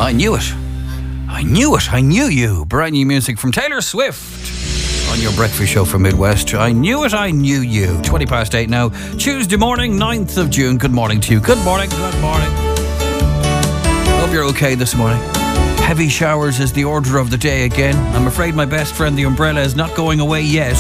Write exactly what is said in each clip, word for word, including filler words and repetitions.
I knew it. I knew it. I knew you. Brand new music from Taylor Swift on your breakfast show from Midwest. I knew it. I knew you. twenty past eight now. Tuesday morning, ninth of June. Good morning to you. Good morning. Good morning. Hope you're okay this morning. Heavy showers is the order of the day again. I'm afraid my best friend, the umbrella, is not going away yet.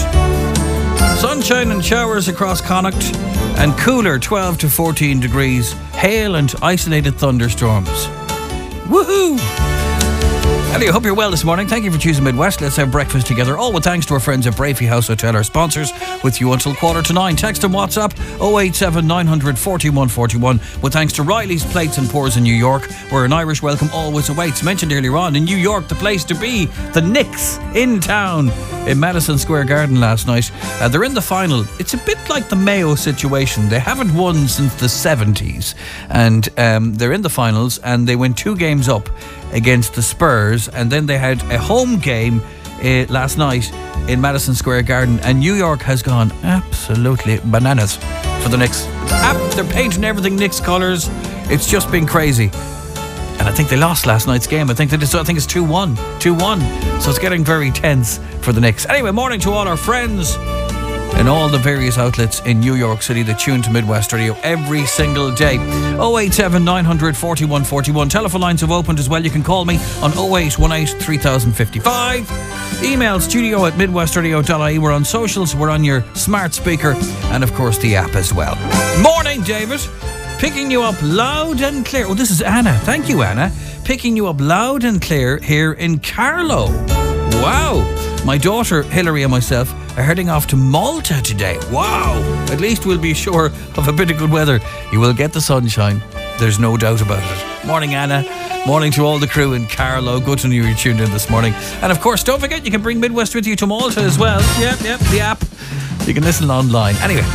Sunshine and showers across Connacht, and cooler twelve to fourteen degrees. Hail and isolated thunderstorms. Woohoo! Anyway, I hope you're well this morning. Thank you for choosing Midwest. Let's have breakfast together. All with thanks to our friends at Brafey House Hotel, our sponsors, with you until quarter to nine. Text and WhatsApp oh eight seven nine hundred forty-one forty-one. With thanks to Riley's Plates and Pours in New York, where an Irish welcome always awaits. Mentioned earlier on, in New York, the place to be, the Knicks in town in Madison Square Garden last night. Uh, they're in the final. It's a bit like the Mayo situation. They haven't won since the seventies, and um, they're in the finals, and they went two games up against the Spurs, and then they had a home game uh, last night in Madison Square Garden, and New York has gone absolutely bananas for the Knicks. They're painting everything Knicks colours. It's just been crazy. And I think they lost last night's game. I think they just, I think it's two one. two one. So it's getting very tense for the Knicks. Anyway, morning to all our friends in all the various outlets in New York City that tune to Midwest Radio every single day. oh eight seven nine hundred forty-one forty-one. Telephone lines have opened as well. You can call me on oh eight one eight three thousand fifty-five. Email studio at midwestradio dot I E. We're on socials. We're on your smart speaker, and of course the app as well. Morning, David. Picking you up loud and clear. Oh, this is Anna. Thank you, Anna. Picking you up loud and clear here in Carlow. Wow. My daughter, Hilary, and myself are heading off to Malta today. Wow. At least we'll be sure of a bit of good weather. You will get the sunshine. There's no doubt about it. Morning, Anna. Morning to all the crew in Carlow. Good to know you're tuned in this morning. And of course, don't forget, you can bring Midwest with you to Malta as well. Yep, yep, the app. You can listen online. Anyway,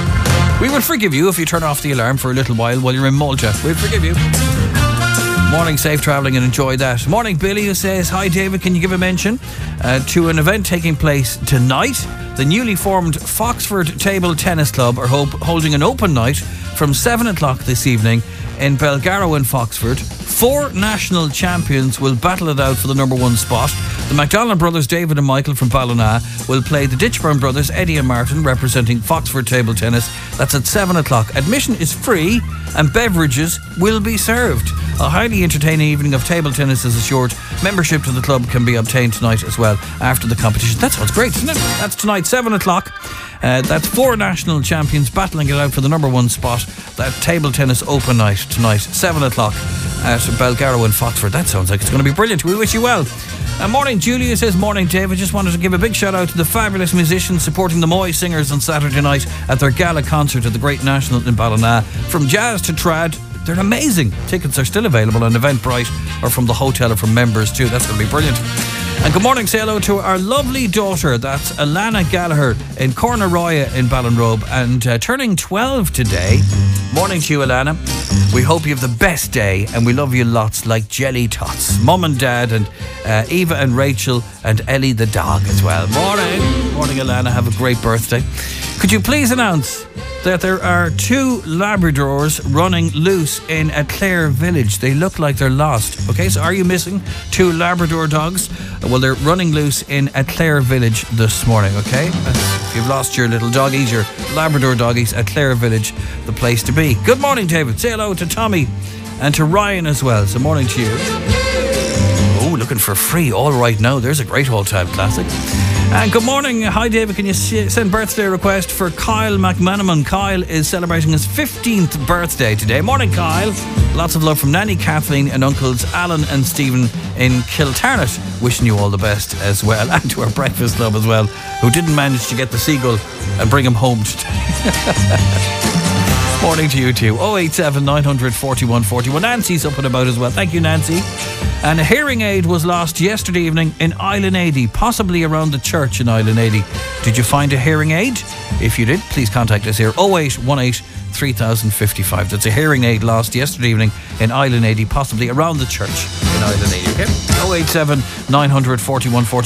we will forgive you if you turn off the alarm for a little while while you're in Malta. We'll forgive you. Morning, safe travelling and enjoy that. Morning, Billy, who says, hi David, can you give a mention uh, to an event taking place tonight? The newly formed Foxford Table Tennis Club are hope, holding an open night from seven o'clock this evening in Belgarrow in Foxford. Four national champions will battle it out for the number one spot. The McDonald brothers, David and Michael from Ballina, will play the Ditchburn brothers, Eddie and Martin, representing Foxford Table Tennis. That's at seven o'clock. Admission is free and beverages will be served. A highly entertaining evening of table tennis is assured. Membership to the club can be obtained tonight as well after the competition. That sounds great, doesn't it? That's tonight, seven o'clock. Uh, that's four national champions battling it out for the number one spot. That table tennis open night tonight, seven o'clock at Belgarrow in Foxford. That sounds like it's going to be brilliant. We wish you well. Uh, morning, Julia says, morning, David. Just wanted to give a big shout out to the fabulous musicians supporting the Moy Singers on Saturday night at their gala concert at the Great National in Ballina. From jazz to trad, they're amazing. Tickets are still available on Eventbrite or from the hotel or from members too. That's going to be brilliant. And good morning, say hello to our lovely daughter. That's Alana Gallagher in Cornaroya in Ballinrobe, and uh, turning twelve today. Morning to you, Alana. We hope you have the best day, and we love you lots like Jelly Tots. Mum and Dad and uh, Eva and Rachel and Ellie the dog as well. Morning. Morning, Alana. Have a great birthday. Could you please announce that there are two Labradors running loose in a Clare village? They look like they're lost. Okay, so are you missing two Labrador dogs? Well, they're running loose in a Clare village this morning, okay? If you've lost your little doggies, your Labrador doggies, at Clare village, the place to be. Good morning, David. Say hello to Tommy and to Ryan as well. So morning to you. Oh, looking for free all right now. There's a great all-time classic. And good morning. Hi, David. Can you send birthday request for Kyle McManaman? Kyle is celebrating his fifteenth birthday today. Morning, Kyle. Lots of love from Nanny Kathleen and uncles Alan and Stephen in Kiltarnet. Wishing you all the best as well. And to our breakfast club as well, who didn't manage to get the seagull and bring him home today. Morning to you too. oh eight seven nine hundred forty-one forty-one. Nancy's up and about as well. Thank you, Nancy. And a hearing aid was lost yesterday evening in Island, possibly around the church in Island. Did you find a hearing aid? If you did, please contact us here. oh eight one eight three thousand fifty-five. That's a hearing aid lost yesterday evening in Island, possibly around the church in Island. Okay? oh eight seven nine hundred forty-one forty-one.